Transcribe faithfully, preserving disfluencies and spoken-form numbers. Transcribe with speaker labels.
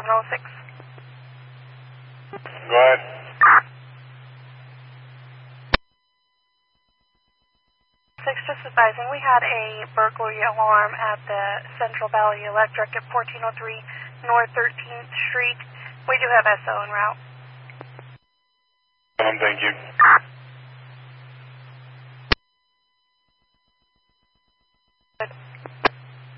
Speaker 1: seven oh six.
Speaker 2: Go ahead.
Speaker 1: Six, just advising, we had a burglary alarm at the Central Valley Electric at fourteen oh three North thirteenth Street. We do have S O en route.
Speaker 2: Um, thank you.